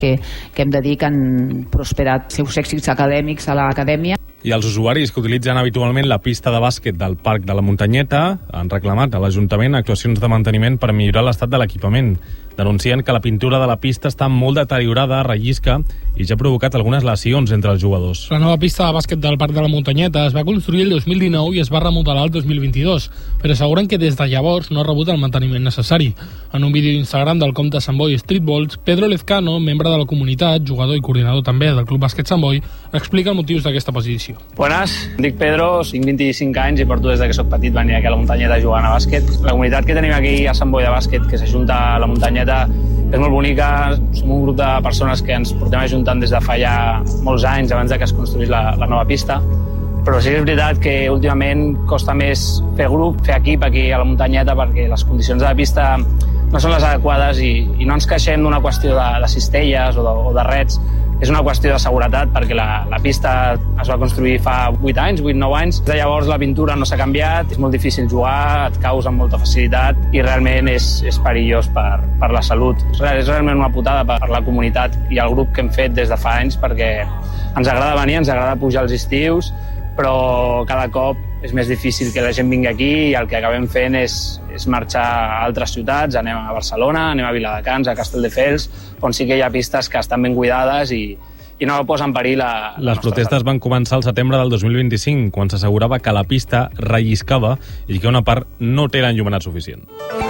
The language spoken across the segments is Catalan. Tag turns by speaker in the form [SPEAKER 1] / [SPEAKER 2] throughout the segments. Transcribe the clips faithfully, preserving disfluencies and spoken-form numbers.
[SPEAKER 1] que, que hem de dir que han prosperat seus èxits acadèmics a l'acadèmia.
[SPEAKER 2] I els usuaris que utilitzen habitualment la pista de bàsquet del Parc de la Muntanyeta han reclamat a l'Ajuntament actuacions de manteniment per millorar l'estat de l'equipament. Denuncien que la pintura de la pista està molt deteriorada, rellisca i ja ha provocat algunes lesions entre els jugadors.
[SPEAKER 3] La nova pista de bàsquet del Parc de la Muntanyeta es va construir el dos mil dinou i es va remodelar el dos mil vint-i-dos, però asseguren que des de llavors no ha rebut el manteniment necessari. En un vídeo d'Instagram del compte Sant Boi Streetballs, Pedro Lezcano, membre de la comunitat, jugador i coordinador també del Club Bàsquet Sant Boi, explica els motius d'aquesta posició.
[SPEAKER 4] Buenas, dic Pedro, tinc vint-i-cinc anys i porto des que soc petit venir aquí a la Muntanyeta jugant a bàsquet. La comunitat que tenim aquí a Sant Boi de bàsquet, que s'ajunta a la Muntanyeta, és molt bonica. Som un grup de persones que ens portem ajuntant des de fa ja molts anys, abans de que es construís la, la nova pista. Però sí que és veritat que últimament costa més fer grup, fer equip aquí a la Muntanyeta, perquè les condicions de la pista no són les adequades i, i no ens queixem d'una qüestió de, de cistelles o de, o de rets. És una qüestió de seguretat, perquè la, la pista es va construir fa vuit anys, vuit nou anys. De llavors la pintura no s'ha canviat, és molt difícil jugar, et caus amb molta facilitat i realment és, és perillós per, per la salut. És realment una putada per la comunitat i el grup que hem fet des de fa anys, perquè ens agrada venir, ens agrada pujar els estius, però cada cop és més difícil que la gent vingui aquí i el que acabem fent és, és marxar a altres ciutats. Anem a Barcelona, anem a Viladecans, a Castelldefels, on sí que hi ha pistes que estan ben cuidades i, i no posa en perill la, la
[SPEAKER 2] Les protestes van començar al setembre del dos mil vint-i-cinc, quan s'assegurava que la pista relliscava i que una part no té l'enllumenat suficient.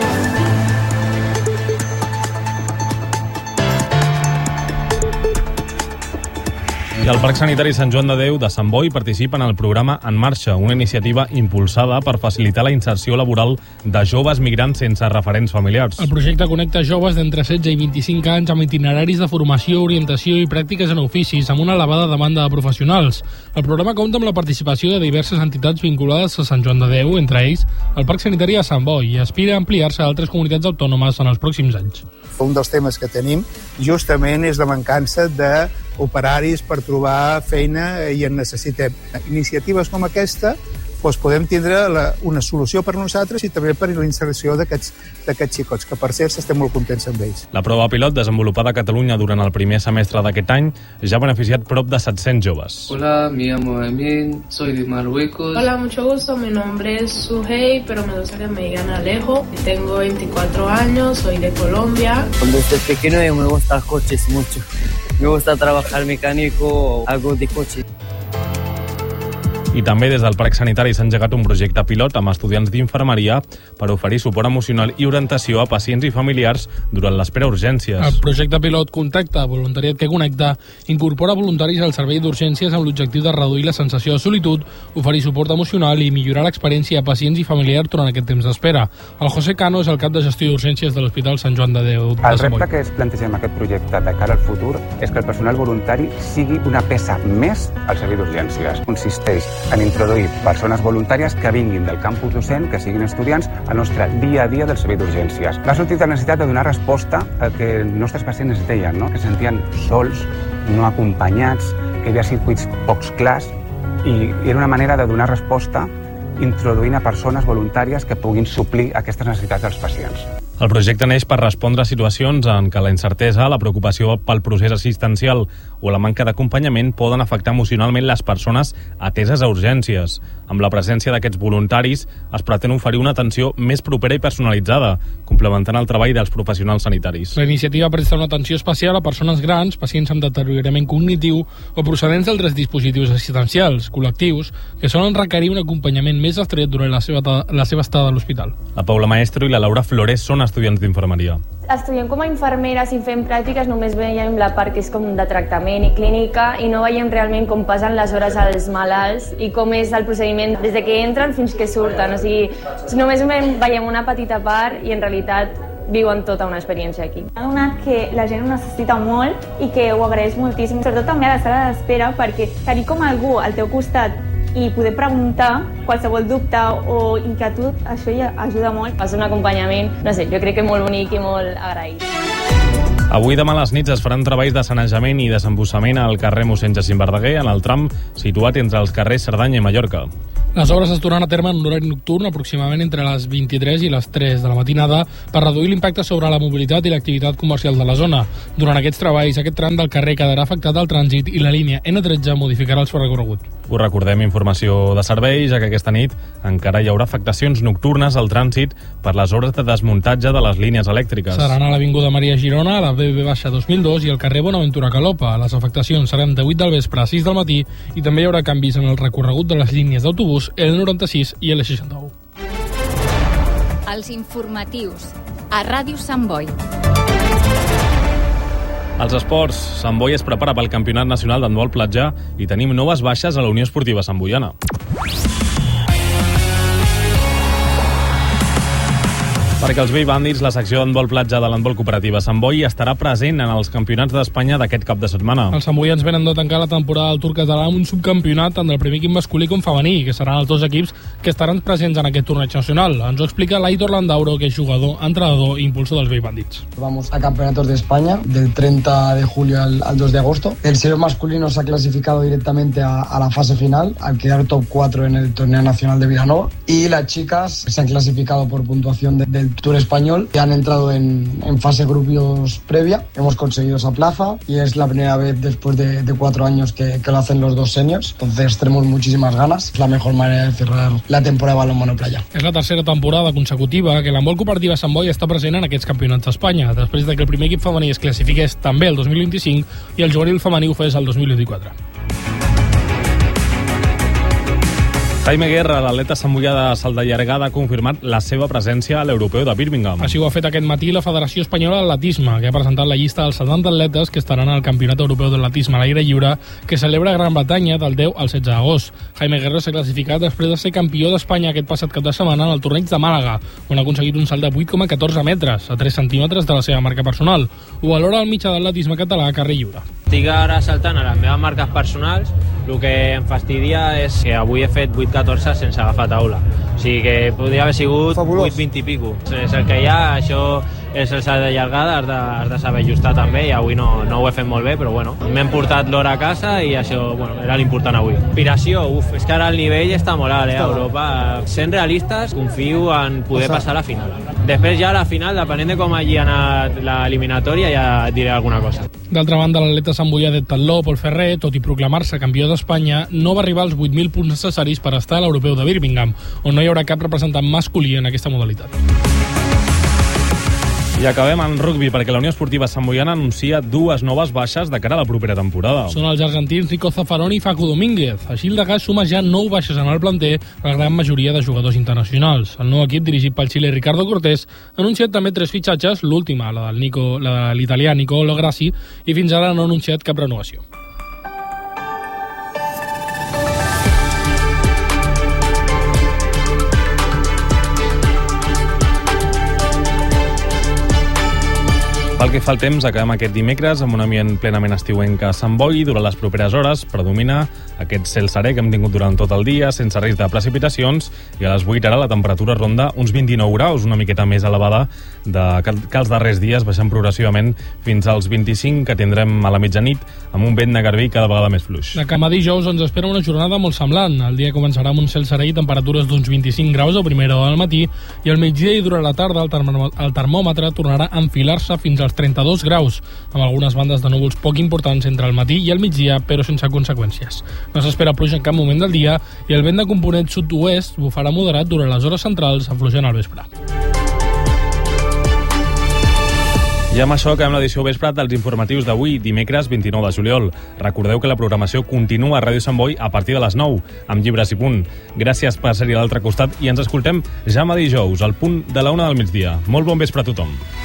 [SPEAKER 2] I el Parc Sanitari Sant Joan de Déu de Sant Boi participa en el programa En Marxa, una iniciativa impulsada per facilitar la inserció laboral de joves migrants sense referents familiars.
[SPEAKER 3] El projecte connecta joves d'entre setze i vint-i-cinc anys amb itineraris de formació, orientació i pràctiques en oficis, amb una elevada demanda de professionals. El programa compta amb la participació de diverses entitats vinculades a Sant Joan de Déu, entre ells el Parc Sanitari de Sant Boi, i aspira a ampliar-se a altres comunitats autònomes en els pròxims anys.
[SPEAKER 5] Un dels temes que tenim justament és la mancança de operaris per trobar feina i en necessitem. Iniciatives com aquesta doncs podem tindre la, una solució per nosaltres i també per la inserció d'aquests d'aquests xicots, que per cert estem molt contents amb ells.
[SPEAKER 2] La prova pilot desenvolupada a Catalunya durant el primer semestre d'aquest any ja ha beneficiat prop de set-cents joves.
[SPEAKER 6] Hola, me llamo Emin, soy de Marruecos.
[SPEAKER 7] Hola, mucho gusto, mi nombre es Suhey, pero me gusta que me digan Alejo. Tengo veinticuatro años, soy de Colombia.
[SPEAKER 8] Desde pequeño me gustan coches mucho. Me gusta trabajar mecánico o algo de coche.
[SPEAKER 2] I també des del Parc Sanitari s'ha engegat un projecte pilot amb estudiants d'infermeria per oferir suport emocional i orientació a pacients i familiars durant l'espera a urgències.
[SPEAKER 3] El projecte pilot Contacta, Voluntariat que Connecta, incorpora voluntaris al servei d'urgències amb l'objectiu de reduir la sensació de solitud, oferir suport emocional i millorar l'experiència a pacients i familiars durant aquest temps d'espera. El José Cano és el cap de gestió d'urgències de l'Hospital Sant Joan de Déu de
[SPEAKER 9] El repte que es plantegem aquest projecte de cara al futur és que el personal voluntari sigui una peça més al servei d'urgències. Consisteix en introduir persones voluntàries que vinguin del campus docent, que siguin estudiants, al nostre dia a dia del servei d'urgències. Va sortir la necessitat de donar resposta al que els nostres pacients es deien, no? que se sentien sols, no acompanyats, que hi havia circuits pocs clars, i era una manera de donar resposta introduint a persones voluntàries que puguin suplir aquestes necessitats dels pacients.
[SPEAKER 2] El projecte neix per respondre a situacions en què la incertesa, la preocupació pel procés assistencial o la manca d'acompanyament poden afectar emocionalment les persones ateses a urgències. Amb la presència d'aquests voluntaris es pretén oferir una atenció més propera i personalitzada, complementant el treball dels professionals sanitaris.
[SPEAKER 3] La iniciativa presta una atenció especial a persones grans, pacients amb deteriorament cognitiu o procedents d'altres dispositius assistencials, col·lectius, que solen requerir un acompanyament més estret durant la seva, la seva estada a l'hospital.
[SPEAKER 2] La Paula Maestro i la Laura Flores són estudiants d'infermeria.
[SPEAKER 10] Estudiem com a infermeres i fem pràctiques, només veiem la part que és com de tractament i clínica i no veiem realment com passen les hores als malalts i com és el procediment des de que entren fins que surten. O sigui, només veiem una petita part i en realitat viuen tota una experiència aquí.
[SPEAKER 11] Ha donat que la gent ho necessita molt i que ho agraeix moltíssim, sobretot també a la sala d'espera, perquè tenir com algú al teu costat i poder preguntar qualsevol dubte o inquietud, això ja ajuda molt.
[SPEAKER 10] És un acompanyament, no sé, jo crec que molt bonic i molt agraït.
[SPEAKER 2] Avui demà a les nits es faran treballs de sanejament i desembussament al carrer mossèn Jacint Verdaguer, en el tram situat entre els carrers Cerdanya i Mallorca.
[SPEAKER 3] Les obres es duran a terme en un horari nocturn, aproximadament entre les vint-i-tres i les tres de la matinada, per reduir l'impacte sobre la mobilitat i l'activitat comercial de la zona. Durant aquests treballs, aquest tram del carrer quedarà afectat al trànsit i la línia ene tretze modificarà el seu recorregut.
[SPEAKER 2] Us recordem informació de servei, ja que aquesta nit encara hi haurà afectacions nocturnes al trànsit per les obres de desmuntatge de les línies elèctriques.
[SPEAKER 3] Seran a l'Avinguda Maria Girona, a la be be dos mil dos i al carrer Bonaventura Calopa. Les afectacions seran de vuit del vespre a sis del matí i també hi haurà canvis en el recorregut de les línies d'autobús L noranta-sis i L seixanta-u.
[SPEAKER 12] Els informatius a Ràdio Sant Boi.
[SPEAKER 2] Els esports. Sant Boi es prepara pel Campionat Nacional d'Handbol Platjà i tenim noves baixes a la Unió Esportiva Santboiana. Perquè els Bay Bandits, la secció d'handbol platja de l'handbol cooperativa Sant Boi, estarà present en els campionats d'Espanya d'aquest cap de setmana.
[SPEAKER 3] Els santboians venen de tancar la temporada del Tour Català amb un subcampionat tant del primer equip masculí com femení, que seran els dos equips que estaran presents en aquest torneig nacional. Ens ho explica l'Aitor Landauro, que és jugador, entrenador i impulsor dels Bay Bandits.
[SPEAKER 13] Vamos a campeonatos de España del treinta de julio al, al dos de agosto. El senior masculino se ha clasificado directamente a, a la fase final, al quedar top cuatro en el torneo nacional de Vilanova, y las chicas se han clasificado por puntuación de, del Tour Español y han entrado en, en fase grupos previa. Hemos conseguido esa plaza y es la primera vez después de, de cuatro años que, que lo hacen los dos seniors. Entonces tenemos muchísimas ganas. Es la mejor manera de cerrar la temporada de balonmano playa.
[SPEAKER 3] És la tercera temporada consecutiva que l'handbol cooperativa Sant Boi està present en aquests campionats d'Espanya, després de que el primer equip femení es classifiqués també el dos mil vint-i-cinc i el juvenil femení ho fes el dos mil vint-i-quatre.
[SPEAKER 2] Jaime Guerra, l'atleta santboià de salt de llargada, ha confirmat la seva presència a l'Europeu de Birmingham.
[SPEAKER 3] Així ho ha fet aquest matí la Federació Espanyola d'Atletisme, que ha presentat la llista dels setanta atletes que estaran al Campionat Europeu d'Atletisme a l'aire lliure, que celebra a Gran Bretanya del deu al setze d'agost. Jaime Guerra s'ha classificat després de ser campió d'Espanya aquest passat cap de setmana en el torneig de Màlaga, on ha aconseguit un salt de vuit coma catorze metres, a tres centímetres de la seva marca personal. Ho valora el mitjà d'atletisme català a carrer lliure.
[SPEAKER 14] Estic ara saltant a les meves marques personals. El que em fastidia és que avui he fet vuit catorze sense agafar taula. O sigui que podria haver sigut vuit vint i pico. És el que hi ha, això és el salt de llargada, has de, has de saber ajustar també, i avui no, no ho he fet molt bé, però bueno, m'hem portat l'hora a casa i això, bueno, era l'important avui. Inspiració, uf, és que ara el nivell està molt alt, eh, a Europa. Sent realistes, confio en poder passar a la final. Després ja a la final, depenent de com hagi anat l'eliminatòria, ja diré alguna cosa.
[SPEAKER 3] D'altra banda, l'atleta santboià de Tatló, Pol Ferrer, tot i proclamar-se campió d'Espanya, no va arribar als vuit mil punts necessaris per estar a l'Europeu de Birmingham, on no hi haurà cap representant masculí en aquesta modalitat.
[SPEAKER 2] I acabem en rugbi, perquè la Unió Esportiva Santboiana anuncia dues noves baixes de cara a la propera temporada.
[SPEAKER 3] Són els argentins Rico Zaffaroni i Facu Domínguez. Així el Degà suma ja nou baixes en el planter, la gran majoria de jugadors internacionals. El nou equip, dirigit pel xilè Ricardo Cortés, ha anunciat també tres fitxatges, l'última, la del Nico, la de l'italià Nicolo Grassi, i fins ara no ha anunciat cap renovació.
[SPEAKER 2] Pel que fa al temps, acabem aquest dimecres amb un ambient plenament estiuenc a Sant Boi. Durant les properes hores predomina aquest cel serè que hem tingut durant tot el dia, sense risc de precipitacions, i a les vuit ara la temperatura ronda uns vint-i-nou graus, una miqueta més elevada de, que, que els darrers dies, baixant progressivament fins als vint-i-cinc, que tindrem a la mitjanit, amb un vent de garbí cada vegada més fluix.
[SPEAKER 3] De demà dijous ens espera una jornada molt semblant. El dia començarà amb un cel serè i temperatures d'uns vint-i-cinc graus a primera hora del matí, i al migdia i durant la tarda el, termò el termòmetre tornarà a enfilar-se fins als trenta-dos graus, amb algunes bandes de núvols poc importants entre el matí i el migdia, però sense conseqüències. No s'espera pluja en cap moment del dia i el vent de component sud-oest bufarà moderat durant les hores centrals, afluixant al vespre.
[SPEAKER 2] I amb això acabem l'edició vespre dels informatius d'avui, dimecres vint-i-nou de juliol. Recordeu que la programació continua a Ràdio Sant Boi a partir de les nou, amb Llibres i Punt. Gràcies per ser-hi a l'altre costat i ens escoltem ja demà dijous, al punt de la una del migdia. Molt bon vespre a tothom.